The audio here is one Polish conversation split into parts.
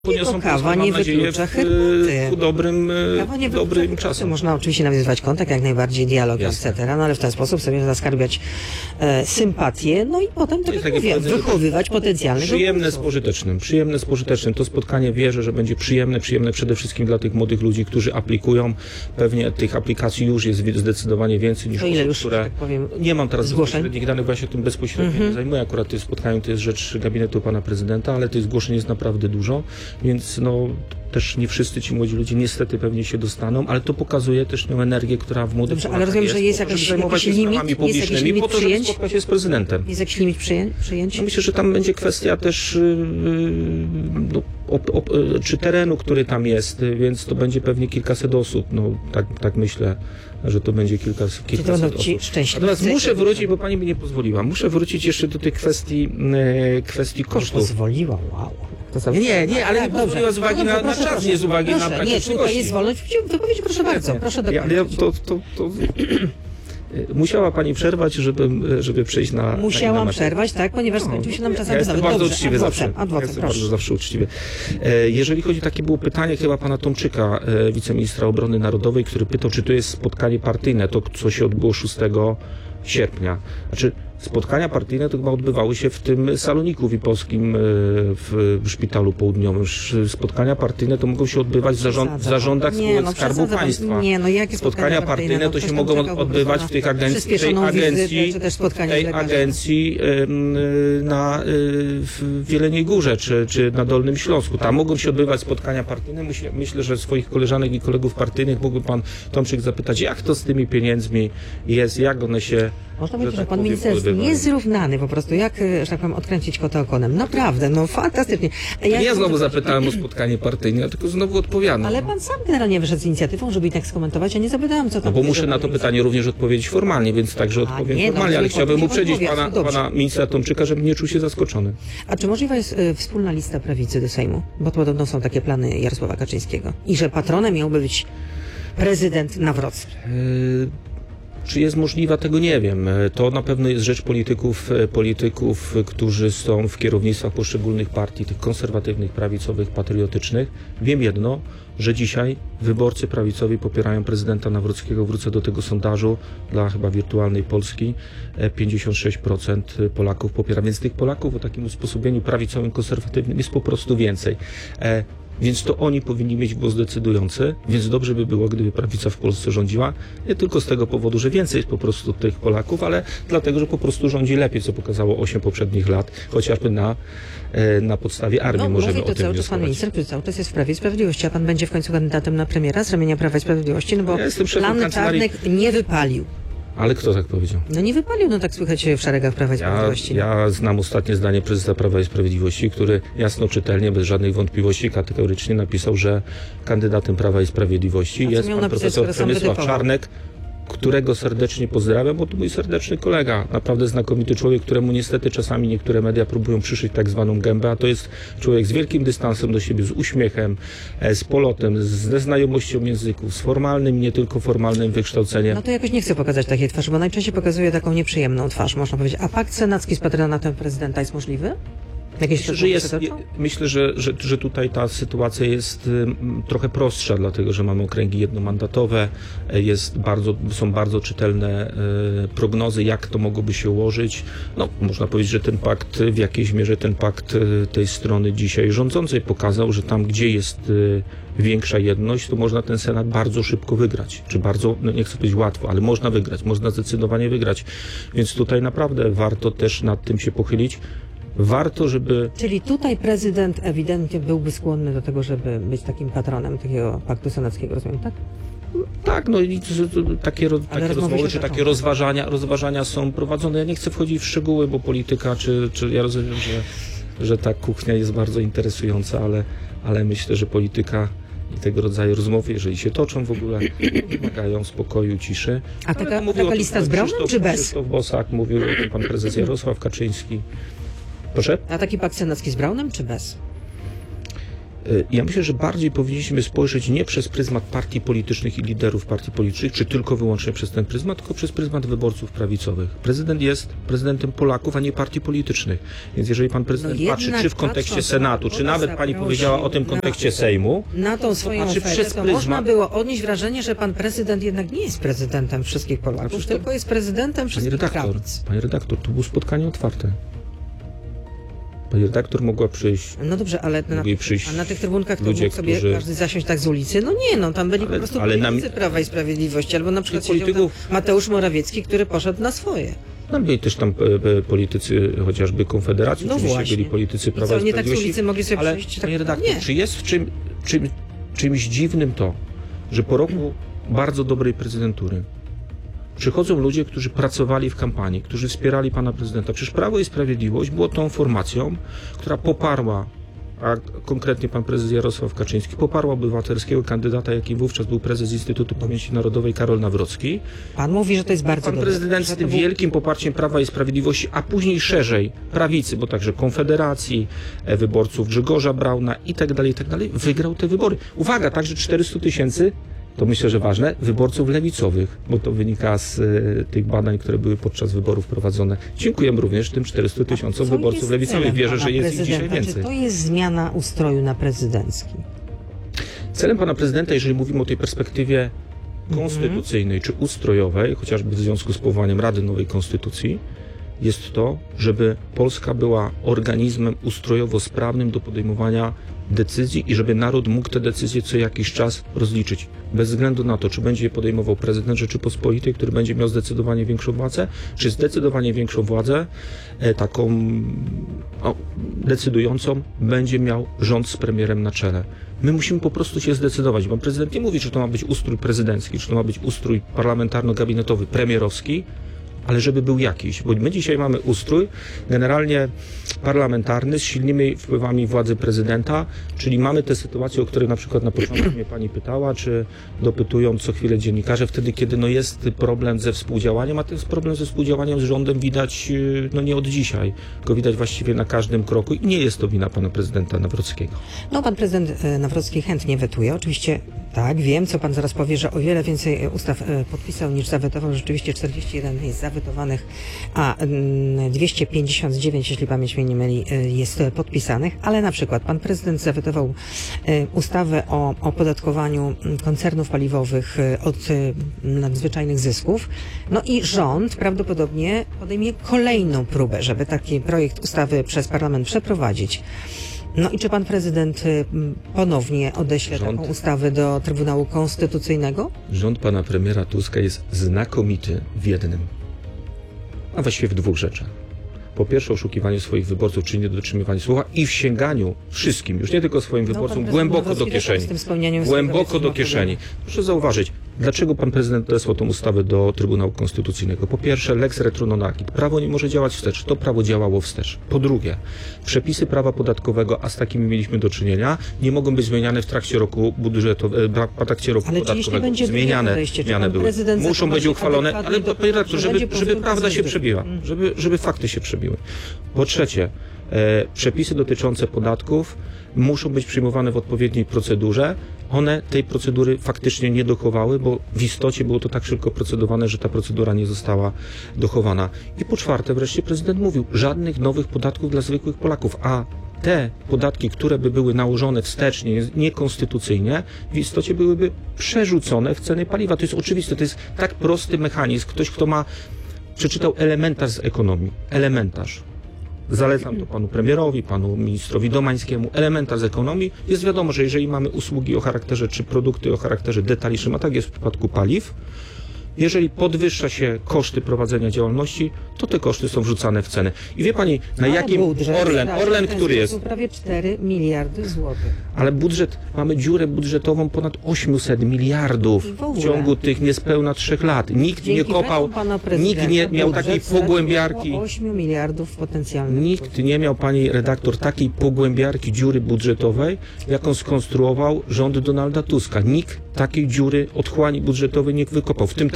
Poniosą kawa nie wyklucza herbaty. ku dobrym czasem. Można oczywiście nawiązywać kontakt, jak najbardziej dialog, etc. No ale w ten sposób sobie zaskarbiać sympatię, no i potem, tak jak mówię, wychowywać potencjalnych Przyjemne z pożytecznym. To spotkanie wierzę, że będzie przyjemne przede wszystkim dla tych młodych ludzi, którzy aplikują. Pewnie tych aplikacji już jest zdecydowanie więcej niż osób, które... Tak powiem, nie mam teraz bezpośrednich danych, bo ja się tym bezpośrednio nie zajmuję. Akurat tym spotkaniem to jest rzecz gabinetu pana prezydenta, ale tych zgłoszeń jest naprawdę dużo, więc no też nie wszyscy ci młodzi ludzie niestety pewnie się dostaną, ale to pokazuje też tę energię, która w młodych ale rozumiem, że jest jakiś limit publicznymi, po to, żeby spotkać się z prezydentem. Jest jakiś limit przyjęć? No myślę, że tam będzie kwestia też czy terenu, który tam jest, więc to będzie pewnie kilkaset osób. No tak myślę, że to będzie kilkaset osób. Natomiast muszę wrócić, bo pani mi nie pozwoliła. Muszę wrócić jeszcze do tych kwestii kosztów. Pozwoliła, wow. Nie, ale nie pozwoliła z uwagi na czas, nie z uwagi na brak Nie, tutaj jest wolność wypowiedzi, proszę bardzo, proszę dokończyć. Musiała pani przerwać, żeby przejść na... Musiałam przerwać, tak, ponieważ skończył się nam czas. Ja jestem bardzo uczciwy zawsze. Zawsze uczciwy. Jeżeli chodzi, takie było pytanie chyba pana Tomczyka, wiceministra obrony narodowej, który pytał, czy to jest spotkanie partyjne, to co się odbyło 6 sierpnia. Znaczy, spotkania partyjne to chyba odbywały się w tym saloniku VIP-owskim w Szpitalu Południowym. Spotkania partyjne to mogą się odbywać w zarządach spółek Skarbu Państwa. Spotkania partyjne to się mogą odbywać w tych agencji w Jeleniej Górze czy na Dolnym Śląsku. Tam mogą się odbywać spotkania partyjne. Myślę, że swoich koleżanek i kolegów partyjnych mógłby pan Tomczyk zapytać, jak to z tymi pieniędzmi jest, jak one się... Można powiedzieć, że pan minister jest niezrównany po prostu, jak, że tak powiem, odkręcić kota ogonem. Naprawdę, no fantastycznie. Ja znowu zapytałem o spotkanie partyjne, tylko znowu odpowiadam. Ale pan sam generalnie wyszedł z inicjatywą, żeby i tak skomentować, a nie zapytałem, co tam... No bo muszę na to pytanie również odpowiedzieć formalnie, więc także odpowiem formalnie, ale chciałbym uprzedzić pana ministra Tomczyka, żeby nie czuł się zaskoczony. A czy możliwa jest wspólna lista prawicy do Sejmu? Bo podobno są takie plany Jarosława Kaczyńskiego. I że patronem miałby być prezydent Nawrocki. Czy jest możliwa, tego nie wiem. To na pewno jest rzecz polityków, którzy są w kierownictwach poszczególnych partii, tych konserwatywnych, prawicowych, patriotycznych. Wiem jedno, że dzisiaj wyborcy prawicowi popierają prezydenta Nawrockiego. Wrócę do tego sondażu dla chyba wirtualnej Polski. 56% Polaków popiera, więc tych Polaków o takim usposobieniu prawicowym, konserwatywnym jest po prostu więcej. Więc to oni powinni mieć głos decydujący, więc dobrze by było, gdyby prawica w Polsce rządziła, nie tylko z tego powodu, że więcej jest po prostu tych Polaków, ale dlatego, że po prostu rządzi lepiej, co pokazało 8 poprzednich lat, chociażby na podstawie armii możemy o tym cały czas pan minister, który cały czas jest w Prawie i Sprawiedliwości, a pan będzie w końcu kandydatem na premiera z ramienia Prawa i Sprawiedliwości, no bo plan Czarnek nie wypalił. Ale kto tak powiedział? No nie wypalił, no tak słychać w szeregach Prawa i Sprawiedliwości. Ja znam ostatnie zdanie prezesa Prawa i Sprawiedliwości, który jasno, czytelnie, bez żadnych wątpliwości, kategorycznie napisał, że kandydatem Prawa i Sprawiedliwości jest pan profesor Przemysław Czarnek, którego serdecznie pozdrawiam, bo to mój serdeczny kolega, naprawdę znakomity człowiek, któremu niestety czasami niektóre media próbują przyszyć tak zwaną gębę, a to jest człowiek z wielkim dystansem do siebie, z uśmiechem, z polotem, ze znajomością języków, z formalnym i nie tylko formalnym wykształceniem. No to jakoś nie chcę pokazać takiej twarzy, bo najczęściej pokazuje taką nieprzyjemną twarz, można powiedzieć. A pakt senacki z patronatem prezydenta jest możliwy? Myślę, że tutaj ta sytuacja jest trochę prostsza, dlatego że mamy okręgi jednomandatowe, są bardzo czytelne prognozy, jak to mogłoby się ułożyć. No, można powiedzieć, że w jakiejś mierze ten pakt tej strony dzisiaj rządzącej pokazał, że tam, gdzie jest większa jedność, to można ten Senat bardzo szybko wygrać. Czy bardzo, no nie chcę powiedzieć łatwo, ale można wygrać, można zdecydowanie wygrać. Więc tutaj naprawdę warto też nad tym się pochylić. Warto, żeby... Czyli tutaj prezydent ewidentnie byłby skłonny do tego, żeby być takim patronem takiego paktu senackiego, rozumiem, tak? Tak, no i takie rozmowy, czy takie rozważania są prowadzone. Ja nie chcę wchodzić w szczegóły, bo polityka, czy ja rozumiem, że ta kuchnia jest bardzo interesująca, ale myślę, że polityka i tego rodzaju rozmowy, jeżeli się toczą w ogóle, wymagają spokoju, ciszy. A taka lista z Braunem, czy bez? Krzysztof Bosak, mówił o tym pan prezes Jarosław Kaczyński. Proszę? A taki pakt senacki z Braunem, czy bez? Ja myślę, że bardziej powinniśmy spojrzeć nie przez pryzmat partii politycznych i liderów partii politycznych, czy tylko wyłącznie przez ten pryzmat, tylko przez pryzmat wyborców prawicowych. Prezydent jest prezydentem Polaków, a nie partii politycznych. Więc jeżeli pan prezydent patrzy, czy w kontekście Senatu, czy nawet pani powiedziała o tym kontekście Sejmu, na tą swoją ofertę, to można było odnieść wrażenie, że pan prezydent jednak nie jest prezydentem wszystkich Polaków, tylko jest prezydentem wszystkich prawic. Pani redaktor, to było spotkanie otwarte. Pani redaktor mogła przyjść. No dobrze, ale na tych trybunkach to ludzie, mógł sobie każdy zasiąść tak z ulicy? No nie, no tam byli po prostu politycy Prawa i Sprawiedliwości, albo na przykład siedział tam Mateusz Morawiecki, który poszedł na swoje. Tam byli też tam politycy chociażby Konfederacji, no oczywiście właśnie. byli politycy Prawa i nie Sprawiedliwości. tak z ulicy mogli sobie ale, przyjść? Panie Tak, redaktor, nie. czy jest czymś dziwnym to, że po roku bardzo dobrej prezydentury przychodzą ludzie, którzy pracowali w kampanii, którzy wspierali pana prezydenta. Przecież Prawo i Sprawiedliwość było tą formacją, która poparła, a konkretnie pan prezes Jarosław Kaczyński, poparła obywatelskiego kandydata, jakim wówczas był prezes Instytutu Pamięci Narodowej Karol Nawrocki. Pan mówi, że to jest bardzo Pan dobre. prezydent z tym wielkim poparciem Prawa i Sprawiedliwości, a później szerzej prawicy, bo także Konfederacji, wyborców Grzegorza Brauna i tak dalej, wygrał te wybory. Uwaga, także 400 000, to myślę, że ważne, wyborców lewicowych, bo to wynika z tych badań, które były podczas wyborów prowadzone. Dziękujemy również tym 400 000 wyborców lewicowych. Wierzę, że jest ich dzisiaj więcej. Czy to jest zmiana ustroju na prezydencki? Celem pana prezydenta, jeżeli mówimy o tej perspektywie konstytucyjnej czy ustrojowej, chociażby w związku z powołaniem Rady Nowej Konstytucji, jest to, żeby Polska była organizmem ustrojowo sprawnym do podejmowania decyzji i żeby naród mógł te decyzje co jakiś czas rozliczyć. Bez względu na to, czy będzie je podejmował prezydent Rzeczypospolitej, który będzie miał zdecydowanie większą władzę, czy zdecydowanie większą władzę, taką decydującą, będzie miał rząd z premierem na czele. My musimy po prostu się zdecydować. Pan prezydent nie mówi, czy to ma być ustrój prezydencki, czy to ma być ustrój parlamentarno-gabinetowy, premierowski, ale żeby był jakiś, bo my dzisiaj mamy ustrój generalnie parlamentarny z silnymi wpływami władzy prezydenta, czyli mamy tę sytuację, o której na przykład na początku mnie pani pytała, czy dopytują co chwilę dziennikarze, wtedy kiedy jest problem ze współdziałaniem, a ten problem ze współdziałaniem z rządem widać nie od dzisiaj, go widać właściwie na każdym kroku i nie jest to wina pana prezydenta Nawrockiego. No pan prezydent Nawrocki chętnie wetuje, oczywiście tak, wiem, co pan zaraz powie, że o wiele więcej ustaw podpisał niż zawetował, rzeczywiście 41 jest zawetowanych, a 259, jeśli pamięć mnie nie myli, jest podpisanych, ale na przykład pan prezydent zawetował ustawę o opodatkowaniu koncernów paliwowych od nadzwyczajnych zysków, no i rząd prawdopodobnie podejmie kolejną próbę, żeby taki projekt ustawy przez parlament przeprowadzić. No i czy pan prezydent ponownie odeśle taką ustawę do Trybunału Konstytucyjnego? Rząd pana premiera Tuska jest znakomity w jednym, a właściwie w dwóch rzeczach. Po pierwsze, oszukiwanie swoich wyborców, czyli niedotrzymywanie słowa i w sięganiu wszystkim, już nie tylko swoim wyborcom, głęboko do kieszeni. Głęboko do kieszeni. Proszę zauważyć, dlaczego pan prezydent odesłał tą ustawę do Trybunału Konstytucyjnego? Po pierwsze, lex retro non agit. Prawo nie może działać wstecz. To prawo działało wstecz. Po drugie, przepisy prawa podatkowego, a z takimi mieliśmy do czynienia, nie mogą być zmieniane w trakcie roku budżetowego, w trakcie roku podatkowego. Zmieniane były. Muszą być uchwalone, ale żeby prawda się przebiła, żeby fakty się przebiły. Po trzecie, przepisy dotyczące podatków muszą być przyjmowane w odpowiedniej procedurze. One tej procedury faktycznie nie dochowały, bo w istocie było to tak szybko procedowane, że ta procedura nie została dochowana. I po czwarte, wreszcie prezydent mówił, żadnych nowych podatków dla zwykłych Polaków, a te podatki, które by były nałożone wstecznie, niekonstytucyjnie, w istocie byłyby przerzucone w ceny paliwa. To jest oczywiste, to jest tak prosty mechanizm. Ktoś, kto przeczytał elementarz z ekonomii, elementarz. Zalecam to panu premierowi, panu ministrowi Domańskiemu. Elementarz z ekonomii. Jest wiadomo, że jeżeli mamy usługi o charakterze, czy produkty o charakterze detalicznym, a tak jest w przypadku paliw, jeżeli podwyższa się koszty prowadzenia działalności, to te koszty są wrzucane w cenę. I wie pani, na jakim Orlen, który jest? Prawie 4 miliardy złotych. Ale mamy dziurę budżetową ponad 800 miliardów w ciągu tych niespełna 3 lat. Nikt nie kopał, nikt nie miał takiej pogłębiarki. 8 miliardów potencjalnych. Nikt nie miał, pani redaktor, takiej pogłębiarki dziury budżetowej, jaką skonstruował rząd Donalda Tuska. Nikt takiej dziury otchłani budżetowej nie wykopał. W tym też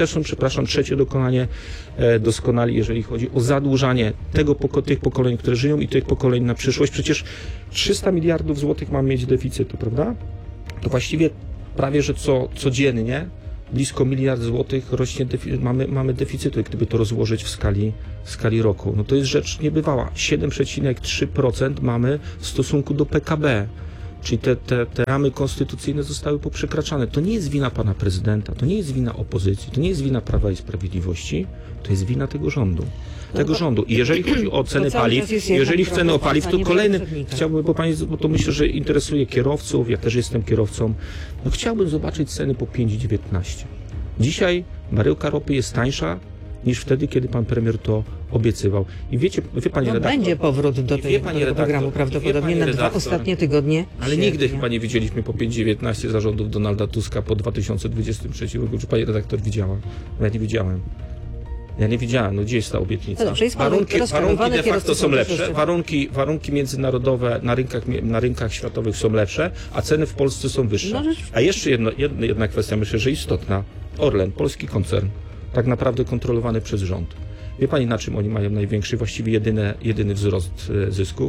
trzecie dokonanie doskonali, jeżeli chodzi o zadłużanie tych pokoleń, które żyją i tych pokoleń na przyszłość. Przecież 300 miliardów złotych mamy mieć deficytu, prawda? To właściwie prawie, że codziennie blisko 1 miliard złotych rośnie mamy deficytu, gdyby to rozłożyć w skali roku. No to jest rzecz niebywała. 7,3% mamy w stosunku do PKB. Czyli te ramy konstytucyjne zostały poprzekraczane. To nie jest wina pana prezydenta, to nie jest wina opozycji, to nie jest wina Prawa i Sprawiedliwości, to jest wina tego rządu. I jeżeli chodzi o ceny paliw, to kolejny, chciałbym, bo to myślę, że interesuje kierowców, ja też jestem kierowcą, no chciałbym zobaczyć ceny po 5,19. Dzisiaj baryłka ropy jest tańsza niż wtedy, kiedy pan premier to obiecywał. I wie pani redaktor... Będzie powrót do tego programu prawdopodobnie na 2 ostatnie tygodnie. Ale nigdy chyba nie widzieliśmy po 5,19 zarządów Donalda Tuska po 2023 roku. Czy pani redaktor widziała? Ja nie widziałem. No gdzie jest ta obietnica? No dobrze, warunki de facto są lepsze, warunki międzynarodowe na rynkach światowych są lepsze, a ceny w Polsce są wyższe. A jeszcze jedna kwestia, myślę, że istotna. Orlen, polski koncern, tak naprawdę kontrolowany przez rząd. Wie pani, na czym oni mają największy, właściwie jedyny wzrost zysków?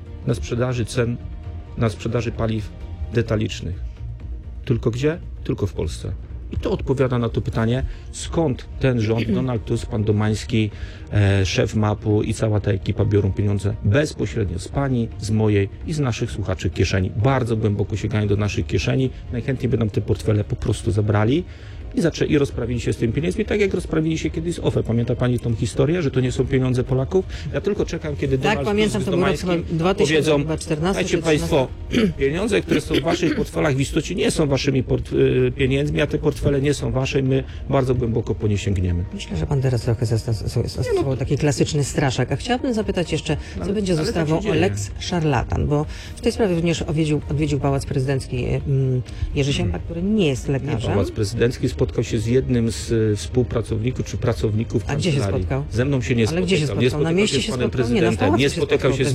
Na sprzedaży paliw detalicznych. Tylko gdzie? Tylko w Polsce. I to odpowiada na to pytanie, skąd ten rząd, Donald Tusk, pan Domański, szef MAP-u i cała ta ekipa biorą pieniądze bezpośrednio z pani, z mojej i z naszych słuchaczy kieszeni. Bardzo głęboko sięgają do naszych kieszeni. Najchętniej by nam te portfele po prostu zabrali i rozprawili się z tymi pieniędzmi, tak jak rozprawili się kiedyś z OFE. Pamięta pani tą historię, że to nie są pieniądze Polaków? Ja tylko czekam, kiedy Donald Tusk z Domańskim powiedzą, słuchajcie państwo, pieniądze, które są w waszych portfelach, w istocie nie są waszymi pieniędzmi, a te portfele nie są wasze i my bardzo głęboko po nie sięgniemy. Myślę, że pan teraz trochę zastosował taki klasyczny straszak. A chciałabym zapytać jeszcze, co będzie z ustawą o Lex Szarlatan, bo w tej sprawie również odwiedził Pałac Prezydencki Jerzy Siemba, który nie jest lekarzem. Pałac Prezydencki spotkał się z jednym z współpracowników czy pracowników kancelarii. A gdzie się spotkał? Ze mną się nie spotkał. Ale gdzie się spotkał? Nie spotykał na mieście się z się panem spotkał? prezydentem. Nie spotykał się z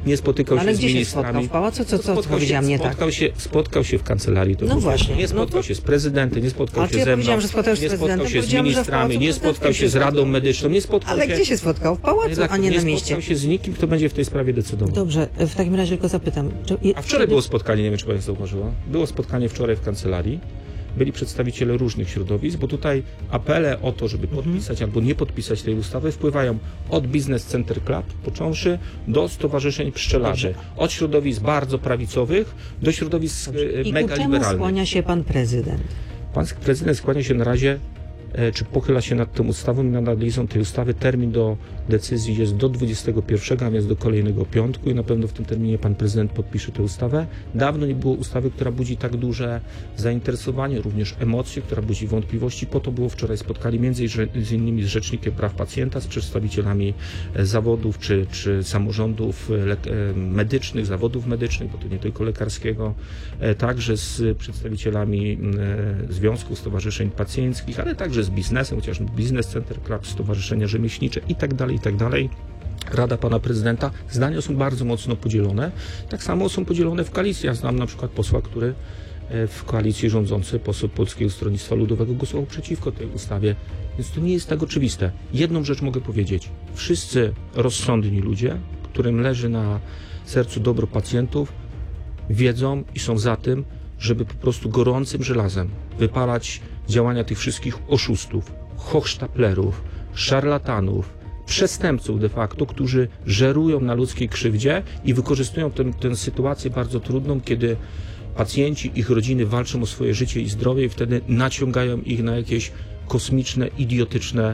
Ale gdzie się ministrami. spotkał? W pałacu? Co powiedziałam nie tak? Spotkał się w kancelarii. To no właśnie. Nie spotkał się z prezydentem, nie spotkał się ja ze mną, że spotkał się nie spotkał się z ministrami, nie spotkał się z Radą Medyczną, nie spotkał się... Ale gdzie się spotkał? W pałacu, a nie na mieście. Nie spotkał się z nikim, kto będzie w tej sprawie decydował. Dobrze, w takim razie tylko zapytam. A wczoraj było spotkanie, nie wiem, czy pani zauważyła. Było spotkanie wczoraj w kancelarii. Byli przedstawiciele różnych środowisk, bo tutaj apele o to, żeby podpisać albo nie podpisać tej ustawy, wpływają od Business Center Club, począwszy, do stowarzyszeń pszczelarzy. Od środowisk bardzo prawicowych do środowisk mega liberalnych. I ku czemu skłania się pan prezydent? Pan prezydent skłania się na razie, czy pochyla się nad tą ustawą i nad analizą tej ustawy. Termin do decyzji jest do 21, a więc do kolejnego piątku i na pewno w tym terminie pan prezydent podpisze tę ustawę. Dawno nie było ustawy, która budzi tak duże zainteresowanie, również emocje, która budzi wątpliwości. Po to było wczoraj spotkanie między innymi z Rzecznikiem Praw Pacjenta, z przedstawicielami zawodów czy samorządów medycznych, zawodów medycznych, bo to nie tylko lekarskiego, także z przedstawicielami związków, stowarzyszeń pacjenckich, ale także z biznesem, chociażby Business Center Club, stowarzyszenia rzemieślnicze i tak dalej, i tak dalej. Rada pana prezydenta. Zdania są bardzo mocno podzielone. Tak samo są podzielone w koalicji. Ja znam na przykład posła, który w koalicji rządzącej, poseł Polskiego Stronnictwa Ludowego, głosował przeciwko tej ustawie. Więc to nie jest tak oczywiste. Jedną rzecz mogę powiedzieć. Wszyscy rozsądni ludzie, którym leży na sercu dobro pacjentów, wiedzą i są za tym, żeby po prostu gorącym żelazem wypalać działania tych wszystkich oszustów, hochsztaplerów, szarlatanów, przestępców de facto, którzy żerują na ludzkiej krzywdzie i wykorzystują tę sytuację bardzo trudną, kiedy pacjenci, ich rodziny walczą o swoje życie i zdrowie i wtedy naciągają ich na jakieś kosmiczne, idiotyczne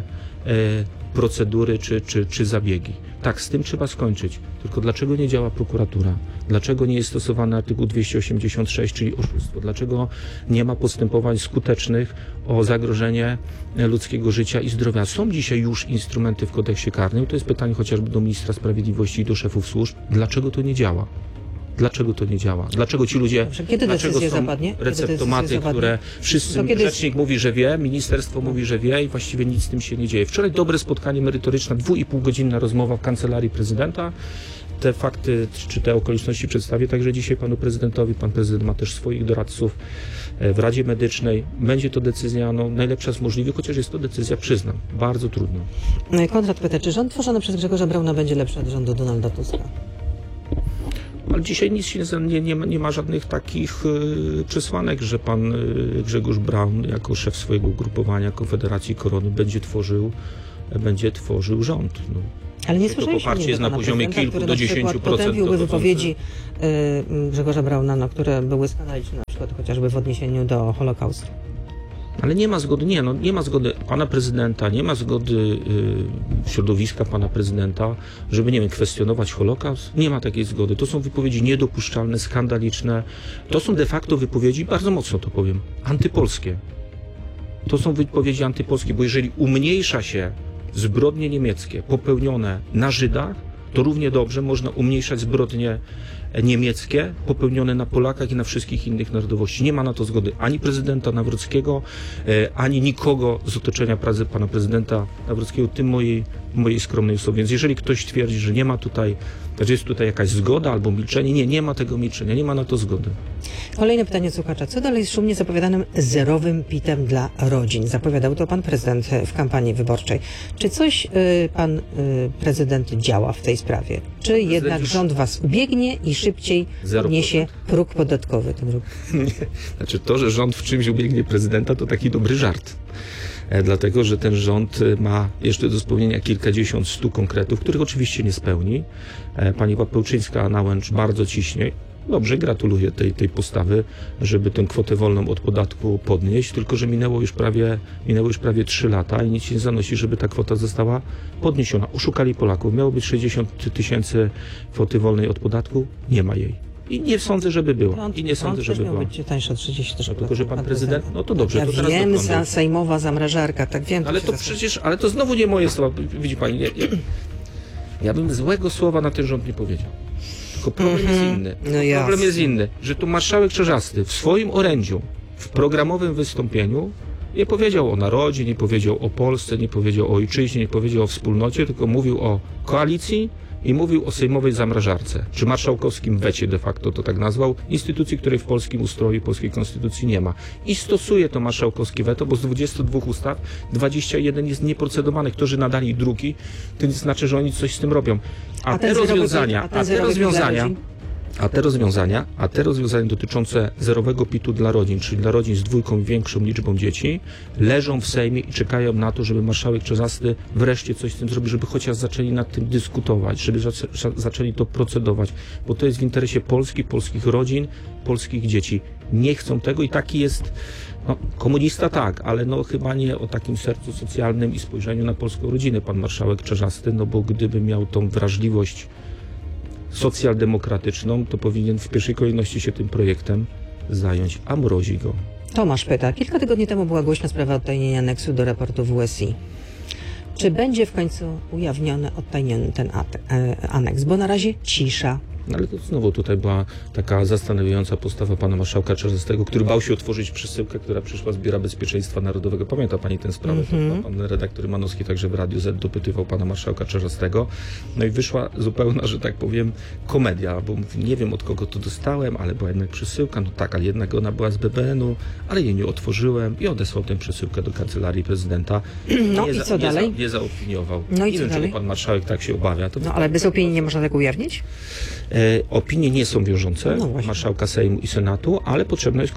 procedury czy zabiegi. Tak, z tym trzeba skończyć. Tylko dlaczego nie działa prokuratura? Dlaczego nie jest stosowany artykuł 286, czyli oszustwo? Dlaczego nie ma postępowań skutecznych o zagrożenie ludzkiego życia i zdrowia? Są dzisiaj już instrumenty w kodeksie karnym. To jest pytanie chociażby do ministra sprawiedliwości i do szefów służb. Dlaczego to nie działa? Dlaczego to nie działa? Dlaczego ci ludzie, dlaczego są zapadnie? receptomaty, które wszyscy, rzecznik mówi, że wie, ministerstwo mówi, że wie i właściwie nic z tym się nie dzieje. Wczoraj dobre spotkanie merytoryczne, 2,5-godzinna rozmowa w kancelarii prezydenta. te fakty czy te okoliczności przedstawię także dzisiaj panu prezydentowi. Pan prezydent ma też swoich doradców w Radzie Medycznej. Będzie to decyzja najlepsza z możliwych, chociaż jest to decyzja, przyznam, bardzo trudna. Konrad pyta, czy rząd tworzony przez Grzegorza Brauna będzie lepszy od rządu Donalda Tuska? Ale dzisiaj nic się nie ma żadnych takich przesłanek, że pan Grzegorz Braun jako szef swojego ugrupowania Konfederacji Korony będzie tworzył rząd. No. Ale nie To słyszeliśmy poparcie jest na poziomie kilku do 10%. Potępiłby wypowiedzi Grzegorza Brauna, które były skandaliczne, na przykład chociażby w odniesieniu do Holokaustu. Ale nie ma zgody, nie ma zgody pana prezydenta, nie ma zgody środowiska pana prezydenta, żeby, nie wiem, kwestionować Holokaust. Nie ma takiej zgody. To są wypowiedzi niedopuszczalne, skandaliczne. To są de facto wypowiedzi, bardzo mocno to powiem, antypolskie. To są wypowiedzi antypolskie, bo jeżeli umniejsza się zbrodnie niemieckie popełnione na Żydach, to równie dobrze można umniejszać zbrodnie niemieckie popełnione na Polakach i na wszystkich innych narodowości. Nie ma na to zgody ani prezydenta Nawrockiego, ani nikogo z otoczenia pana prezydenta Nawrockiego, tym mojej skromnej osoby. Więc jeżeli ktoś twierdzi, że nie ma tutaj, że jest tutaj jakaś zgoda albo milczenie, nie ma tego milczenia, nie ma na to zgody. Kolejne pytanie z słuchacza. Co dalej z szumnie zapowiadanym zerowym PIT-em dla rodzin? Zapowiadał to pan prezydent w kampanii wyborczej. Czy coś pan prezydent działa w tej sprawie? Czy jednak rząd was ubiegnie i szybciej podniesie próg podatkowy ten rok? Znaczy to, że rząd w czymś ubiegnie prezydenta, to taki dobry żart. Dlatego, że ten rząd ma jeszcze do spełnienia kilkadziesiąt, 100 konkretów, których oczywiście nie spełni. Pani Papełczyńska-Nałęcz bardzo ciśnie. Dobrze, gratuluję tej postawy, żeby tę kwotę wolną od podatku podnieść, tylko że minęło już prawie 3 lata i nic się nie zanosi, żeby ta kwota została podniesiona. Oszukali Polaków. Miało być 60 000 kwoty wolnej od podatku, nie ma jej. I nie sądzę, żeby była. I nie sądzę, żeby była. Być tańsze od 30 no, tylko, że pan prezydent, no to dobrze. Ja to teraz wiem, sejmowa zamrażarka, tak wiem. Ale to przecież, ale to znowu nie moje słowa. Widzi pani, ja bym złego słowa na ten rząd nie powiedział. Tylko problem jest inny. Problem jest inny, że tu marszałek Czarzasty w swoim orędziu, w programowym wystąpieniu nie powiedział o narodzie, nie powiedział o Polsce, nie powiedział o ojczyźnie, nie powiedział o wspólnocie, tylko mówił o koalicji i mówił o sejmowej zamrażarce, czy marszałkowskim wecie de facto to tak nazwał, instytucji, której w polskim ustroju, polskiej konstytucji nie ma. I stosuje to marszałkowskie weto, bo z 22 ustaw 21 jest nieprocedowanych. To, że nadali drugi, to nie znaczy, że oni coś z tym robią. A te rozwiązania dotyczące zerowego PIT-u dla rodzin, czyli dla rodzin z 2 i większą liczbą dzieci, leżą w Sejmie i czekają na to, żeby marszałek Czarzasty wreszcie coś z tym zrobił, żeby chociaż zaczęli nad tym dyskutować, żeby zaczęli to procedować, bo to jest w interesie Polski, polskich rodzin, polskich dzieci. Nie chcą tego i taki jest, komunista tak, ale chyba nie o takim sercu socjalnym i spojrzeniu na polską rodzinę pan marszałek Czarzasty, bo gdyby miał tą wrażliwość socjaldemokratyczną, to powinien w pierwszej kolejności się tym projektem zająć, a mrozi go. Tomasz pyta, kilka tygodni temu była głośna sprawa odtajnienia aneksu do raportu WSI. Czy będzie w końcu ujawniony, odtajniony ten aneks? Bo na razie cisza. Ale to znowu tutaj była taka zastanawiająca postawa pana marszałka Czarzastego, który bał się otworzyć przesyłkę, która przyszła z Biura Bezpieczeństwa Narodowego. Pamięta pani tę sprawę? Pan redaktor Manowski także w Radiu Z dopytywał pana marszałka Czarzastego. No i wyszła zupełna, że tak powiem, komedia, bo mówi, nie wiem od kogo to dostałem, ale była jednak przesyłka. No tak, ale jednak ona była z BBN-u, ale jej nie otworzyłem i odesłał tę przesyłkę do Kancelarii Prezydenta. No i co dalej? Nie zaopiniował. No i nie co wiem, dalej? czego pan marszałek tak się obawia. Ale bez opinii nie można tego ujawnić? Opinie nie są wiążące marszałka Sejmu i Senatu, ale potrzebna jest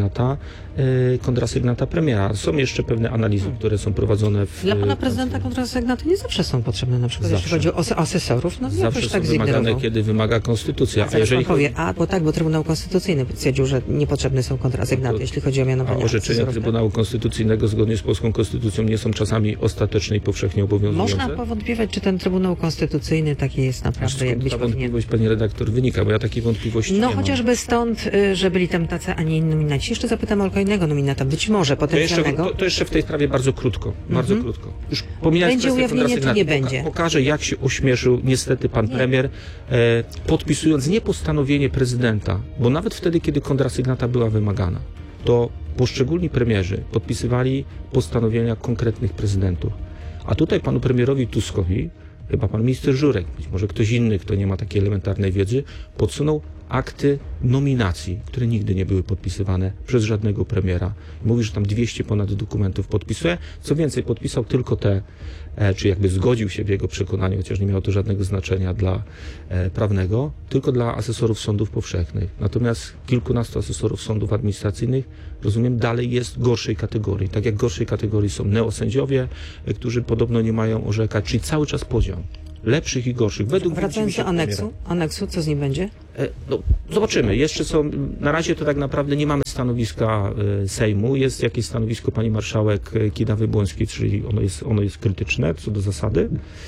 kontrasygnata premiera. Są jeszcze pewne analizy, które są prowadzone Dla pana prezydenta kontrasygnaty nie zawsze są potrzebne, na przykład jeśli chodzi o asesorów, zawsze są tak wymagane, kiedy wymaga konstytucja. A jeżeli bo Trybunał Konstytucyjny stwierdził, że niepotrzebne są kontrasygnaty, jeśli chodzi o mianowanie asesorów. A orzeczenia Trybunału Konstytucyjnego zgodnie z polską konstytucją nie są czasami ostateczne i powszechnie obowiązujące. Można powątpiewać, czy ten Trybunał Konstytucyjny taki jest naprawdę, jak być powinien. Pani redaktor, wynika, bo ja takiej wątpliwości nie mam. Chociażby stąd, że byli tam tacy, a nie inni nominaci. Jeszcze zapytam o kolejnego nominata, być może potencjalnego. To jeszcze w tej sprawie bardzo krótko. Bardzo krótko. Już pomijając będzie ujawnienie, czy nie będzie? Pokażę, jak się ośmieszył niestety pan premier, podpisując nie postanowienie prezydenta, bo nawet wtedy, kiedy kontrasygnata była wymagana, to poszczególni premierzy podpisywali postanowienia konkretnych prezydentów. A tutaj panu premierowi Tuskowi chyba pan minister Żurek, być może ktoś inny, kto nie ma takiej elementarnej wiedzy, podsunął akty nominacji, które nigdy nie były podpisywane przez żadnego premiera. Mówi, że tam 200 ponad dokumentów podpisuje. Co więcej, podpisał tylko te, czy jakby zgodził się w jego przekonaniu, chociaż nie miało to żadnego znaczenia dla prawnego, tylko dla asesorów sądów powszechnych. Natomiast kilkunastu asesorów sądów administracyjnych, rozumiem, dalej jest gorszej kategorii. Tak jak gorszej kategorii są neosędziowie, którzy podobno nie mają orzekać, czyli cały czas podział lepszych i gorszych. Wracając do aneksu, co z nim będzie? No, zobaczymy. Jeszcze są, na razie to tak naprawdę nie mamy stanowiska Sejmu. Jest jakieś stanowisko pani marszałek Kidawy-Błońskiej, czyli ono jest krytyczne co do zasady.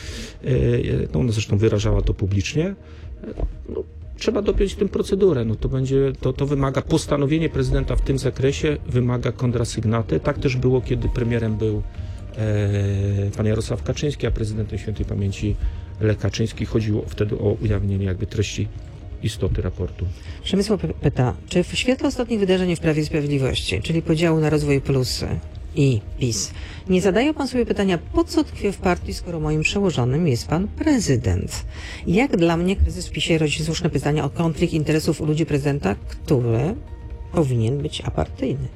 No, ona zresztą wyrażała to publicznie. No, trzeba dopiąć tę procedurę. No, to wymaga postanowienie prezydenta w tym zakresie, wymaga kontrasygnaty. Tak też było, kiedy premierem był pan Jarosław Kaczyński, a prezydentem świętej pamięci Lech Kaczyński. Chodziło wtedy o ujawnienie jakby treści istoty raportu. Przemysław pyta, czy w świetle ostatnich wydarzeń w Prawie i Sprawiedliwości, czyli podziału na rozwój plusy i PiS, nie zadaje pan sobie pytania, po co tkwię w partii, skoro moim przełożonym jest pan prezydent? Jak dla mnie kryzys w PiS-ie rodzi słuszne pytania o konflikt interesów u ludzi prezydenta, który powinien być apartyjny?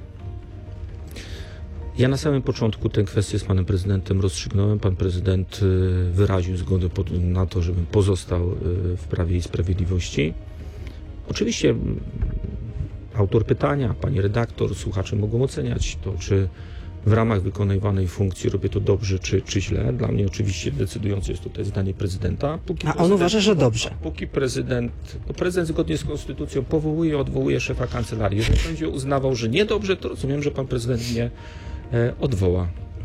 Ja na samym początku tę kwestię z panem prezydentem rozstrzygnąłem. Pan prezydent wyraził zgodę na to, żebym pozostał w Prawie i Sprawiedliwości. Oczywiście autor pytania, pani redaktor, słuchacze mogą oceniać to, czy w ramach wykonywanej funkcji robię to dobrze, czy źle. Dla mnie oczywiście decydujące jest tutaj zdanie prezydenta. A on uważa, że dobrze. Póki prezydent zgodnie z konstytucją powołuje, odwołuje szefa kancelarii. Jeżeli będzie uznawał, że niedobrze, to rozumiem, że pan prezydent mnie odwoła.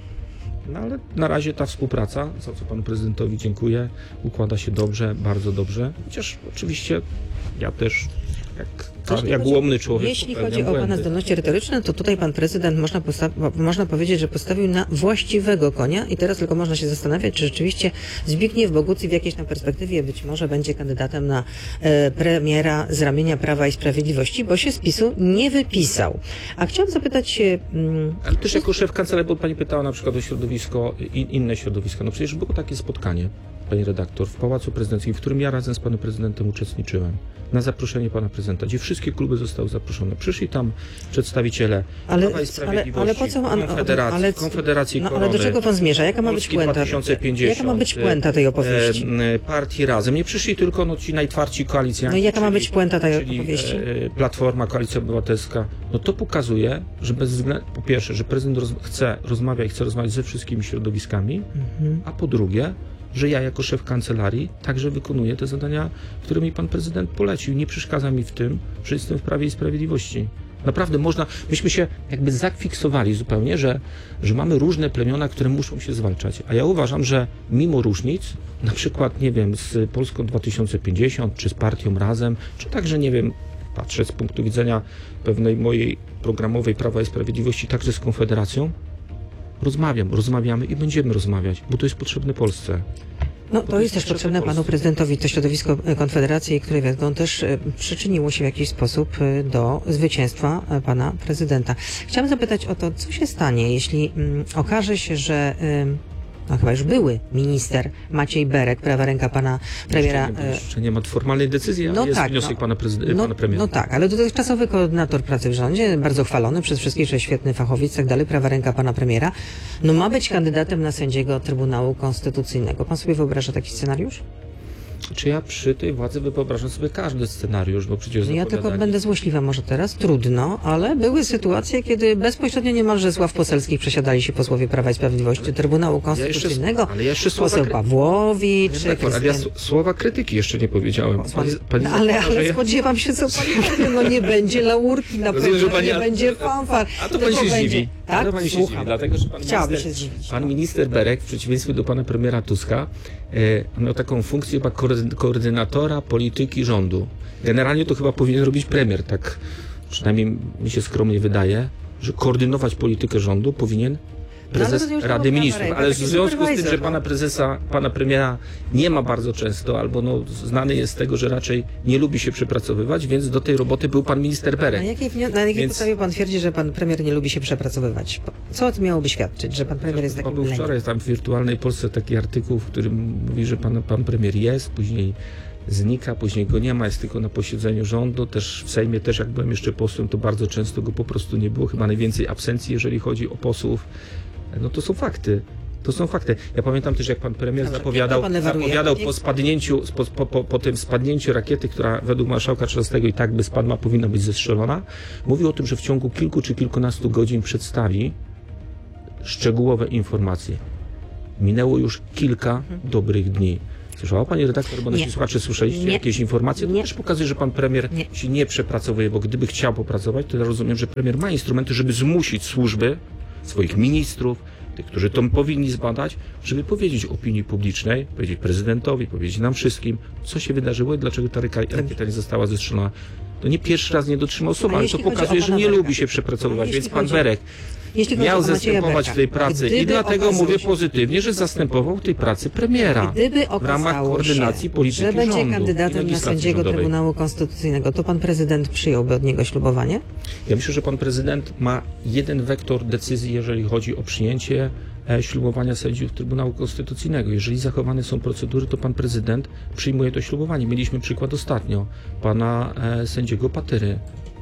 No ale na razie ta współpraca, za co panu prezydentowi dziękuję, układa się dobrze, bardzo dobrze. Chociaż oczywiście ja też jak ułomny człowiek. Jeśli chodzi o pana zdolności retoryczne, to tutaj pan prezydent można powiedzieć, że postawił na właściwego konia i teraz tylko można się zastanawiać, czy rzeczywiście Zbigniew Bogucki w jakiejś tam perspektywie być może będzie kandydatem na premiera z ramienia Prawa i Sprawiedliwości, bo się z PiS-u nie wypisał. A chciałam zapytać się... Ale też jako szef kancelarii, bo pani pytała na przykład o środowisko, inne środowiska. No przecież było takie spotkanie, pani redaktor, w Pałacu Prezydenckim, w którym ja razem z panem prezydentem uczestniczyłem, na zaproszenie pana prezydenta, gdzie wszystkie kluby zostały zaproszone. Przyszli tam przedstawiciele Prawa i Sprawiedliwości, ale po co Konfederacji no, Korony, ale do czego pan zmierza? Jaka ma być puenta? 2050, jaka ma być puenta tej opowieści? Partii Razem. Nie przyszli tylko ci najtwardsi koalicjanci. No i jaka ma być puenta tej opowieści? Platforma, Koalicja Obywatelska. No to pokazuje, że bez względu, po pierwsze, że prezydent chce rozmawiać ze wszystkimi środowiskami, a po drugie, że ja jako szef kancelarii także wykonuję te zadania, które mi pan prezydent polecił. Nie przeszkadza mi w tym, że jestem w Prawie i Sprawiedliwości. Naprawdę myśmy się jakby zafiksowali zupełnie, że mamy różne plemiona, które muszą się zwalczać. A ja uważam, że mimo różnic, na przykład, nie wiem, z Polską 2050, czy z partią Razem, czy także, nie wiem, patrzę z punktu widzenia pewnej mojej programowej Prawa i Sprawiedliwości, także z Konfederacją, rozmawiamy i będziemy rozmawiać, bo to jest potrzebne Polsce. No to jest też potrzebne panu prezydentowi to środowisko Konfederacji, które wiadomo też przyczyniło się w jakiś sposób do zwycięstwa pana prezydenta. Chciałam zapytać o to, co się stanie, jeśli okaże się, że no chyba już były minister Maciej Berek, prawa ręka pana premiera. Jeszcze nie ma formalnej decyzji, ale jest wniosek pana premiera. No tak, ale dotychczasowy koordynator pracy w rządzie, bardzo chwalony przez wszystkich, że świetny fachowiec i tak dalej, prawa ręka pana premiera, no ma być kandydatem na sędziego Trybunału Konstytucyjnego. Pan sobie wyobraża taki scenariusz? Czy ja przy tej władzy wyobrażam sobie każdy scenariusz, bo przecież ja tylko będę złośliwa może teraz, trudno, ale były sytuacje, kiedy bezpośrednio niemalże z ław poselskich przesiadali się posłowie Prawa i Sprawiedliwości, Trybunału Konstytucyjnego, poseł Pawłowicz... Ale ja słowa krytyki jeszcze nie powiedziałem. Ale spodziewam się, co pani powie, no nie będzie laurki na pewno, nie będzie fanfar. A to pani się zdziwi. Tak? Słucham. Dlatego, że pan minister Berek, w przeciwieństwie do pana premiera Tuska, miał taką funkcję chyba koordynatora polityki rządu. Generalnie to chyba powinien robić premier, tak przynajmniej mi się skromnie wydaje, że koordynować politykę rządu powinien prezes rozumiem, że Rady to Ministrów. prawa Ale w taki związku z tym, supervisor, że no. pana prezesa, pana premiera nie ma bardzo często, albo no, znany jest z tego, że raczej nie lubi się przepracowywać, więc do tej roboty był pan minister Berek. Na jakiej Więc- podstawie pan twierdzi, że pan premier nie lubi się przepracowywać? Co to miałoby świadczyć, że pan premier jest Chyba takim był wczoraj tam w Wirtualnej Polsce taki artykuł, w którym mówi, że pan premier jest, później znika, później go nie ma, jest tylko na posiedzeniu rządu, też w Sejmie, też jak byłem jeszcze posłem, to bardzo często go po prostu nie było, chyba najwięcej absencji, jeżeli chodzi o posłów. No to są fakty. To są fakty. Ja pamiętam też, jak pan premier Dobrze, zapowiadał pan lewaruje. po spadnięciu, po tym spadnięciu rakiety, która według marszałka Czarzastego i tak by spadła, powinna być zestrzelona, mówił o tym, że w ciągu kilku czy kilkunastu godzin przedstawi szczegółowe informacje. Minęło już kilka dobrych dni. Słyszała pani redaktor, bo nasi Nie. słuchacze słyszeliście Nie. jakieś informacje? To Nie. też pokazuje, że pan premier Nie. się nie przepracowuje, bo gdyby chciał popracować, to ja rozumiem, że premier ma instrumenty, żeby zmusić służby, swoich ministrów, tych, którzy to powinni zbadać, żeby powiedzieć opinii publicznej, powiedzieć prezydentowi, powiedzieć nam wszystkim, co się wydarzyło i dlaczego ta rakieta nie została zestrzelona. To nie pierwszy raz nie dotrzymał słowa, ale to jeśli chodzi pokazuje, o że pana nie Berka. lubi się przepracowywać, Jeśli więc pan chodzi- Berek Jeśli chodzi miał o Macieja zastępować Berka, w tej pracy i gdyby dlatego okazało mówię się- pozytywnie, że zastępował w tej pracy premiera Gdyby w ramach okazało koordynacji się, polityki że będzie rządu i kandydatem na legislacji sędziego rządowej. Trybunału Konstytucyjnego, to pan prezydent przyjąłby od niego ślubowanie? Ja myślę, że pan prezydent ma jeden wektor decyzji, jeżeli chodzi o przyjęcie ślubowania sędziów Trybunału Konstytucyjnego. Jeżeli zachowane są procedury, to pan prezydent przyjmuje to ślubowanie. Mieliśmy przykład ostatnio pana sędziego Patyry.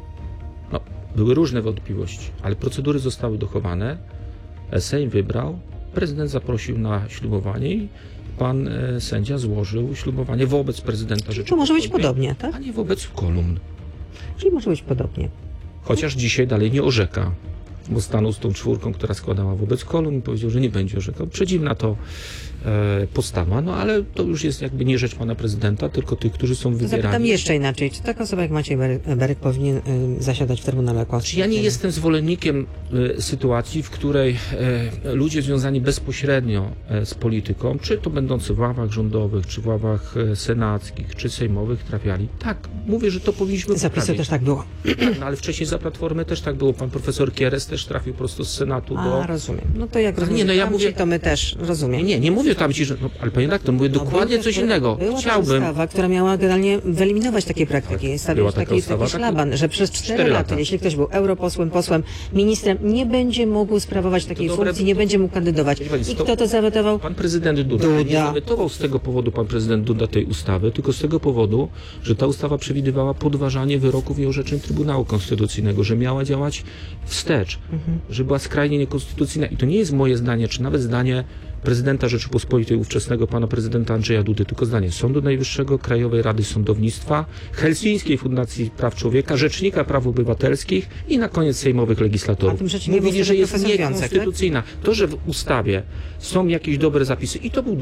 No, były różne wątpliwości, ale procedury zostały dochowane. Sejm wybrał, prezydent zaprosił na ślubowanie i pan sędzia złożył ślubowanie wobec prezydenta To Rzeczypospolitej, może być podobnie, tak? a nie wobec kolumn. Czyli może być podobnie. Chociaż dzisiaj dalej nie orzeka, bo stanął z tą czwórką, która składała wobec kolumn i powiedział, że nie będzie orzekał. Przedziwna to postawa, no ale to już jest jakby nie rzecz pana prezydenta, tylko tych, którzy są To zapytam wybierani. jeszcze inaczej. Czy taka osoba jak Maciej Berek powinien zasiadać w Trybunale Ja Konstytucyjnym? nie jestem zwolennikiem sytuacji, w której ludzie związani bezpośrednio z polityką, czy to będący w ławach rządowych, czy w ławach senackich, czy sejmowych trafiali. Tak, mówię, że to powinniśmy Zapisy poprawić. też tak było. No, ale wcześniej za Platformy też tak było. Pan profesor Kieres też trafił prosto z Senatu do... A, rozumiem. No to jak Ale rozumiem, nie, no ja tamci, mówię- to my też, rozumiem. Nie mówię tam ci, że... No, ale panie redaktor, mówię dokładnie była coś ta- innego. Była ta Chciałbym... ustawa, która miała generalnie wyeliminować takie praktyki. była Stawiać taka taki ustawa, tak? szlaban, że przez 4 4 lata, lata. jeśli ktoś był europosłem, posłem, ministrem, nie będzie mógł sprawować takiej dobre- funkcji, nie będzie mógł kandydować. Wie pani, I to- kto to zawetował? Pan prezydent Duda. Duda. Nie zawetował z tego powodu pan prezydent Duda tej ustawy, tylko z tego powodu, że ta ustawa przewidywała podważanie wyroków i orzeczeń Trybunału Konstytucyjnego, że miała działać wstecz, że była skrajnie niekonstytucyjna. I to nie jest moje zdanie, czy nawet zdanie prezydenta Rzeczypospolitej ówczesnego, pana prezydenta Andrzeja Dudy, tylko zdanie Sądu Najwyższego, Krajowej Rady Sądownictwa, Helsińskiej Fundacji Praw Człowieka, Rzecznika Praw Obywatelskich i na koniec sejmowych legislatorów. A tym rzecznikiem Mówili, był że jest profesor Wiącek, tak? niekonstytucyjna. To, że w ustawie są jakieś dobre zapisy, i to był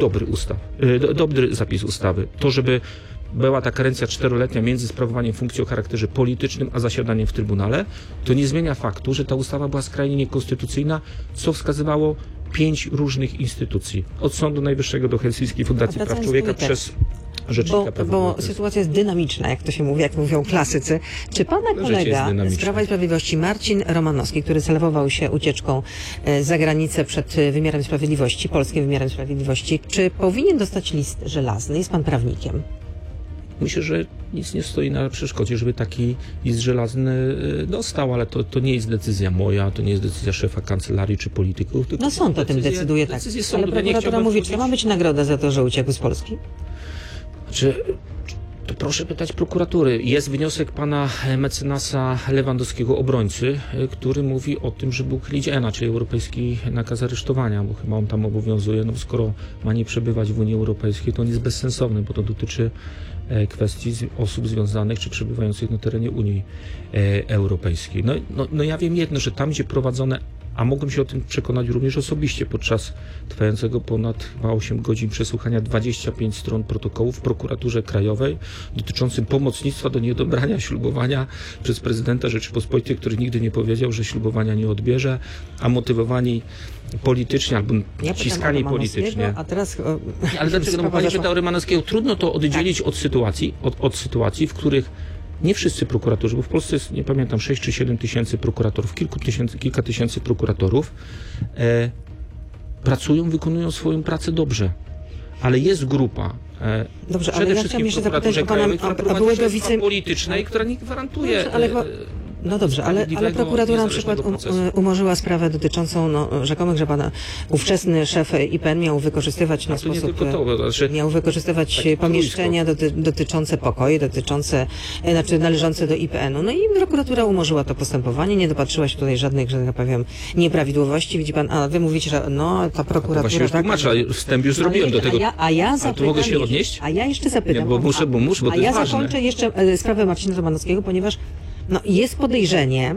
dobry zapis ustawy, to, żeby była ta karencja 4-letnia między sprawowaniem funkcji o charakterze politycznym, a zasiadaniem w Trybunale, to nie zmienia faktu, że ta ustawa była skrajnie niekonstytucyjna, co wskazywało 5 różnych instytucji. Od Sądu Najwyższego do Helsińskiej Fundacji Praw wracając Człowieka do liter. przez Rzecznika Praw Bo Obywatelskich. sytuacja jest dynamiczna, jak to się mówi, jak mówią klasycy. Czy pana życie jest kolega z dynamiczne. Prawa i Sprawiedliwości, Marcin Romanowski, który celował się ucieczką za granicę przed wymiarem sprawiedliwości, polskim wymiarem sprawiedliwości, czy powinien dostać list żelazny? Jest pan prawnikiem. Myślę, że nic nie stoi na przeszkodzie, żeby taki list żelazny dostał, ale to nie jest decyzja moja, to nie jest decyzja szefa kancelarii czy polityków. Tylko No sąd o tym decyduje, tak. decyzje Ale sądu. Ja nie prokuratura chciałbym mówi, czy to wchodzić- ma być nagroda za to, że uciekł z Polski? To proszę pytać prokuratury. Jest wniosek pana mecenasa Lewandowskiego, obrońcy, który mówi o tym, żeby uchylić ENA, czyli europejski nakaz aresztowania, bo chyba on tam obowiązuje. No skoro ma nie przebywać w Unii Europejskiej, to on jest bezsensowny, bo to dotyczy kwestii osób związanych czy przebywających na terenie Unii Europejskiej. No ja wiem jedno, że tam, gdzie prowadzone, a mogłem się o tym przekonać również osobiście podczas trwającego ponad chyba 8 godzin przesłuchania 25 stron protokołów w prokuraturze krajowej dotyczącym pomocnictwa do nieodebrania ślubowania przez prezydenta Rzeczypospolitej, który nigdy nie powiedział, że ślubowania nie odbierze, a motywowani politycznie albo ciskani politycznie. A teraz... Ale dlaczego? No bo pani pyta o Rymanowskiego. Trudno to oddzielić od sytuacji, w których nie wszyscy prokuratorzy, bo w Polsce jest, nie pamiętam, 6 czy 7 tysięcy prokuratorów, kilka tysięcy prokuratorów, pracują, wykonują swoją pracę dobrze. Ale jest grupa, Dobrze, ale przede ja wszystkim chciałam jeszcze w zapytać prokuraturze o pana, krajowej, która a prowadzi byłego śledztwa polityczne i która nie gwarantuje Dobrze, ale no dobrze, ale prokuratura na przykład umorzyła sprawę dotyczącą rzekomych, że pan ówczesny szef IPN miał wykorzystywać na to nie sposób... tylko to, znaczy, Miał wykorzystywać takie pomieszczenia dotyczące pokoju, znaczy należące do IPN-u. No i prokuratura umorzyła to postępowanie, nie dopatrzyła się tutaj żadnych, że tak powiem, nieprawidłowości. Widzi pan, a wy mówicie, że ta prokuratura... Właśnie już tłumacza, wstęp już zrobiłem do tego. Ale to mogę się odnieść? A ja jeszcze zapytam. Nie, bo muszę, bo to jest ważne. Zakończę jeszcze sprawę Marcina Romanowskiego, ponieważ jest podejrzenie,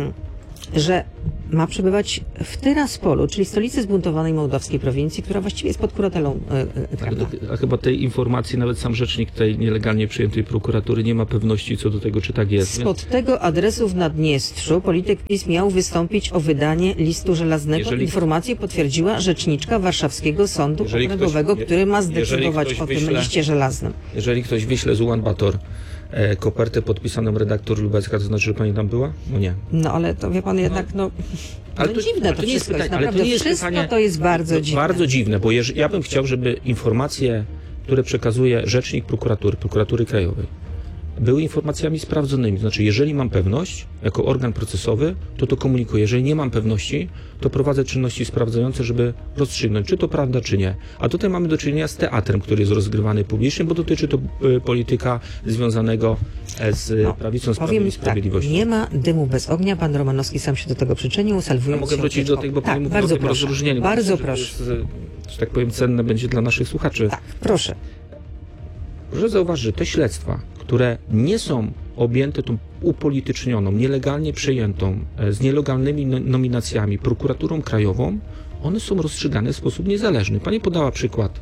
że ma przebywać w Tyraspolu, czyli stolicy zbuntowanej mołdawskiej prowincji, która właściwie jest pod kuratelą Kremla. A chyba tej informacji nawet sam rzecznik tej nielegalnie przyjętej prokuratury nie ma pewności co do tego, czy tak jest. Spod tego adresu w Naddniestrzu polityk PiS miał wystąpić o wydanie listu żelaznego. Informację potwierdziła rzeczniczka Warszawskiego Sądu Okręgowego, który ma zdecydować o tym liście żelaznym. Jeżeli ktoś wyśle z Ulaanbaatar kopertę podpisaną redaktor Lubecka, to znaczy, że pani tam była? No nie. No ale to wie pan jednak, ale to dziwne to wszystko jest. Naprawdę wszystko to jest bardzo dziwne. Bardzo dziwne, bo ja bym chciał, żeby informacje, które przekazuje rzecznik prokuratury krajowej, były informacjami sprawdzonymi. Znaczy, jeżeli mam pewność, jako organ procesowy, to komunikuję. Jeżeli nie mam pewności, to prowadzę czynności sprawdzające, żeby rozstrzygnąć, czy to prawda, czy nie. A tutaj mamy do czynienia z teatrem, który jest rozgrywany publicznie, bo dotyczy to polityka związanego z prawicą, z Prawem i Sprawiedliwością. Nie ma dymu bez ognia. Pan Romanowski sam się do tego przyczynił, salwując mogę wrócić do tego, bo pani mówiła o tym rozróżnieniu. Bardzo proszę. Że tak powiem, cenne będzie dla naszych słuchaczy. Tak, proszę. Proszę zauważyć, że te śledztwa, które nie są objęte tą upolitycznioną, nielegalnie przejętą, z nielegalnymi nominacjami prokuraturą krajową, one są rozstrzygane w sposób niezależny. Pani podała przykład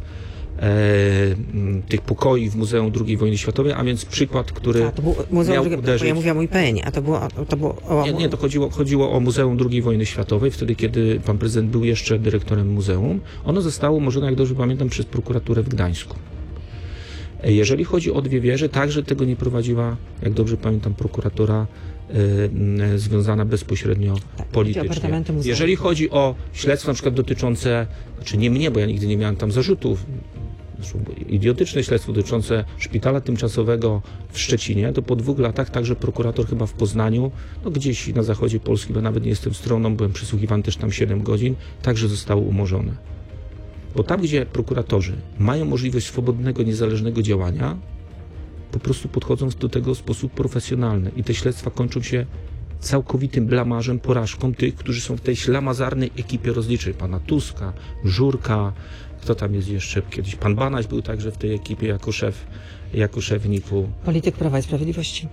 tych pokoi w Muzeum II Wojny Światowej, a więc przykład, który to był Muzeum miał uderzyć... Ja mówiłam o IPN-ie, a to było o... Nie, to chodziło o Muzeum II Wojny Światowej, wtedy kiedy pan prezydent był jeszcze dyrektorem muzeum. Ono zostało umorzone, jak dobrze pamiętam, przez prokuraturę w Gdańsku. Jeżeli chodzi o dwie wieże, także tego nie prowadziła, jak dobrze pamiętam, prokuratura związana bezpośrednio politycznie. Jeżeli chodzi o śledztwa na przykład dotyczące, znaczy nie mnie, bo ja nigdy nie miałem tam zarzutów, idiotyczne śledztwo dotyczące szpitala tymczasowego w Szczecinie, to po 2 latach także prokurator chyba w Poznaniu, gdzieś na zachodzie Polski, bo nawet nie jestem stroną, byłem przysłuchiwany też tam 7 godzin, także zostało umorzone. Bo tam, gdzie prokuratorzy mają możliwość swobodnego, niezależnego działania, po prostu podchodzą do tego w sposób profesjonalny i te śledztwa kończą się całkowitym blamażem, porażką tych, którzy są w tej ślamazarnej ekipie rozliczeń. Pana Tuska, Żurka, kto tam jest jeszcze kiedyś? Pan Banaś był także w tej ekipie jako szef NIK-u. Polityk Prawa i Sprawiedliwości.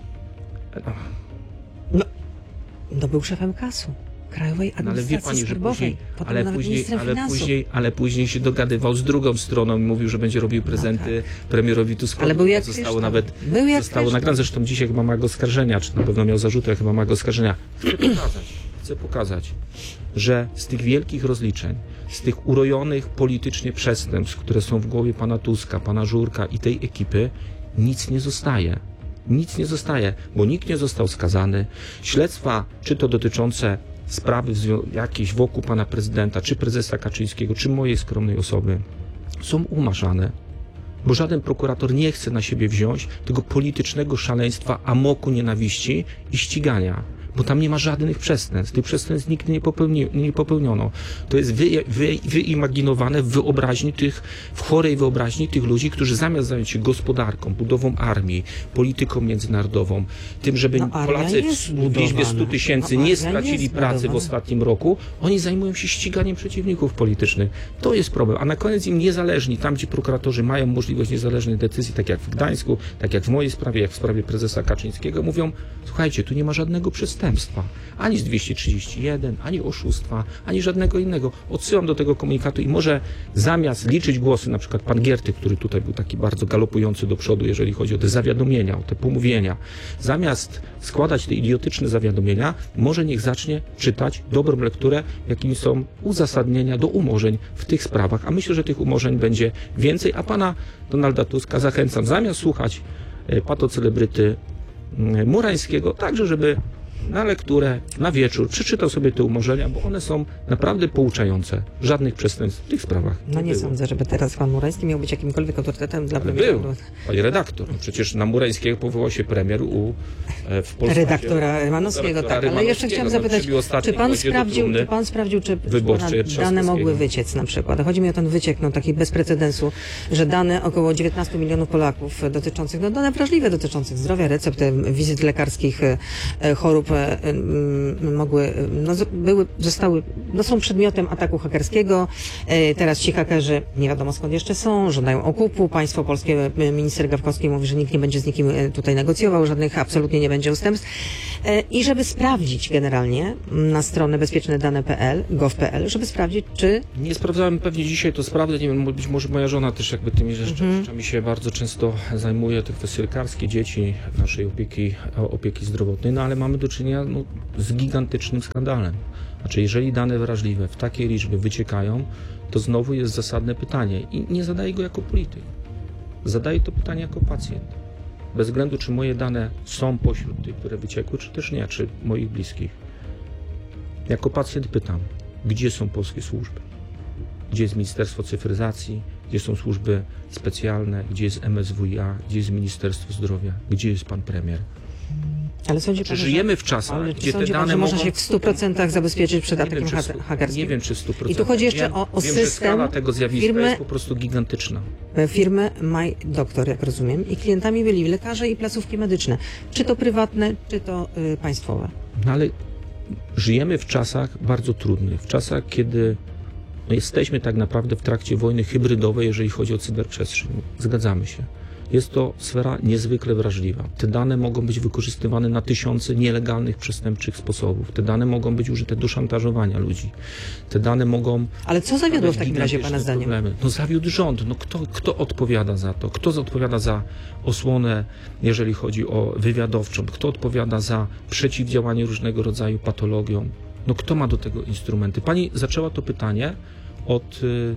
No był szefem KAS-u. Krajowej Administracji Skarbowej. Ale później się dogadywał z drugą stroną i mówił, że będzie robił prezenty premierowi Tuskowi. Ale był jak zostało nagrane. Zresztą dzisiaj chyba ma go oskarżenia, czy na pewno miał zarzuty, ale chyba ma go oskarżenia. Chcę pokazać, że z tych wielkich rozliczeń, z tych urojonych politycznie przestępstw, które są w głowie pana Tuska, pana Żurka i tej ekipy, nic nie zostaje. Nic nie zostaje, bo nikt nie został skazany. Śledztwa, czy to dotyczące sprawy jakieś wokół pana prezydenta, czy prezesa Kaczyńskiego, czy mojej skromnej osoby, są umarzane, bo żaden prokurator nie chce na siebie wziąć tego politycznego szaleństwa, amoku nienawiści i ścigania, bo tam nie ma żadnych przestępstw. Tych przestępstw nigdy nie popełniono. To jest wyimaginowane w chorej wyobraźni tych ludzi, którzy zamiast zająć się gospodarką, budową armii, polityką międzynarodową, tym, żeby Polacy w liczbie 100 000 nie stracili pracy w ostatnim roku, oni zajmują się ściganiem przeciwników politycznych. To jest problem. A na koniec im niezależni, tam gdzie prokuratorzy mają możliwość niezależnej decyzji, tak jak w Gdańsku, tak jak w mojej sprawie, jak w sprawie prezesa Kaczyńskiego, mówią, słuchajcie, tu nie ma żadnego przestępstwa. Ani z 231, ani oszustwa, ani żadnego innego. Odsyłam do tego komunikatu i może zamiast liczyć głosy, na przykład pan Gierty, który tutaj był taki bardzo galopujący do przodu, jeżeli chodzi o te zawiadomienia, o te pomówienia, zamiast składać te idiotyczne zawiadomienia, może niech zacznie czytać dobrą lekturę, jakimi są uzasadnienia do umorzeń w tych sprawach. A myślę, że tych umorzeń będzie więcej, a pana Donalda Tuska zachęcam, zamiast słuchać patocelebryty Murańskiego, także żeby na lekturę, na wieczór, przeczytał sobie te umorzenia, bo one są naprawdę pouczające. Żadnych przestępstw w tych sprawach No nie było. sądzę, żeby teraz pan Murański miał być jakimkolwiek autorytetem dla Ale premiera. był, panie redaktor. No przecież na Murańskiego powołał się premier w Polsce. Redaktora Rymanowskiego, tak. Ale jeszcze chciałam zapytać, czy pan sprawdził, czy dane mogły wyciec na przykład? Chodzi mi o ten wyciek, taki bez precedensu, że dane około 19 milionów Polaków dotyczących, dane wrażliwe dotyczących zdrowia, recept, wizyt lekarskich, chorób są przedmiotem ataku hakerskiego. Teraz ci hakerzy nie wiadomo skąd jeszcze są, żądają okupu. Państwo polskie, minister Gawkowski mówi, że nikt nie będzie z nikim tutaj negocjował, żadnych absolutnie nie będzie ustępstw. I żeby sprawdzić generalnie na stronę bezpieczne-dane.pl, gov.pl, żeby sprawdzić, czy... Nie sprawdzałem, pewnie dzisiaj to sprawdzę, nie wiem, być może moja żona też jakby tymi rzeczami się bardzo często zajmuje, te kwestie lekarskie, dzieci, naszej opieki zdrowotnej, ale mamy do czynienia z gigantycznym skandalem. Znaczy, jeżeli dane wrażliwe w takiej liczbie wyciekają, to znowu jest zasadne pytanie i nie zadaję go jako polityk. Zadaję to pytanie jako pacjent. Bez względu, czy moje dane są pośród tych, które wyciekły, czy też nie, czy moich bliskich. Jako pacjent pytam, gdzie są polskie służby? Gdzie jest Ministerstwo Cyfryzacji? Gdzie są służby specjalne? Gdzie jest MSWiA? Gdzie jest Ministerstwo Zdrowia? Gdzie jest pan premier? Ale sądzi Czy pan, żyjemy w czasach, gdzie te dane że można mogą... się w 100% zabezpieczyć przed atakiem hakerskim? Nie wiem, czy w 100%. I tu chodzi jeszcze o wiem, system że skala tego zjawiska firmy, jest po prostu gigantyczna. Firmy MyDoctor, jak rozumiem, i klientami byli lekarze i placówki medyczne. Czy to prywatne, czy to państwowe. No ale żyjemy w czasach bardzo trudnych, w czasach, kiedy jesteśmy tak naprawdę w trakcie wojny hybrydowej, jeżeli chodzi o cyberprzestrzeń. Zgadzamy się. Jest to sfera niezwykle wrażliwa. Te dane mogą być wykorzystywane na tysiące nielegalnych, przestępczych sposobów. Te dane mogą być użyte do szantażowania ludzi. Te dane mogą... Ale co zawiodło w takim razie pana zdaniem? Problemy. Zawiódł rząd. Kto odpowiada za to? Kto odpowiada za osłonę, jeżeli chodzi o wywiadowczą? Kto odpowiada za przeciwdziałanie różnego rodzaju patologiom? Kto ma do tego instrumenty? Pani zaczęła to pytanie od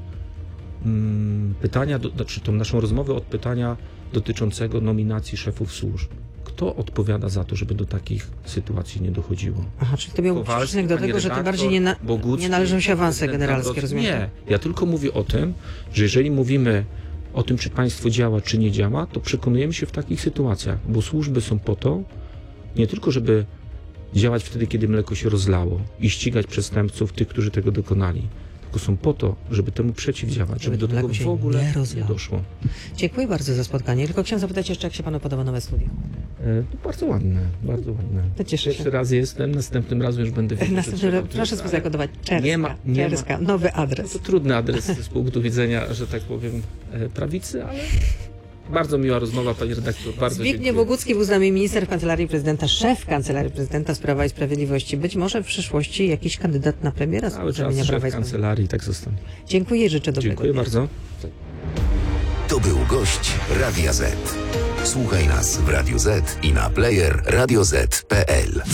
tą naszą rozmowę od pytania dotyczącego nominacji szefów służb. Kto odpowiada za to, żeby do takich sytuacji nie dochodziło? Aha, czyli to miał przyczynek do tego, że tym bardziej nie należą się awanse generalskie, rozumiem? Nie, ja tylko mówię o tym, że jeżeli mówimy o tym, czy państwo działa, czy nie działa, to przekonujemy się w takich sytuacjach, bo służby są po to, nie tylko żeby działać wtedy, kiedy mleko się rozlało i ścigać przestępców, tych, którzy tego dokonali, tylko są po to, żeby temu przeciwdziałać, żeby do tego w ogóle nie doszło. Dziękuję bardzo za spotkanie. Tylko chciałam zapytać jeszcze, jak się panu podoba nowe studio? Bardzo ładne, bardzo ładne. To cieszę się. Pierwszy raz jestem, następnym razem już będę wiedział. Proszę zakodować Czerska. Nie ma. Nowy adres. To trudny adres z punktu widzenia, że tak powiem, prawicy, ale bardzo miła rozmowa, pani redaktor. Bardzo Zbigniew Bogucki był z nami, minister w Kancelarii Prezydenta, szef Kancelarii Prezydenta z Prawa i Sprawiedliwości. Być może w przyszłości jakiś kandydat na premiera z Cały czas Prawa i szef Sprawiedliwości. Kancelarii, tak zostanie. Dziękuję i życzę dobrego Dziękuję dnia. bardzo. To był gość Radia Z. Słuchaj nas w Radio Z i na player radioz.pl.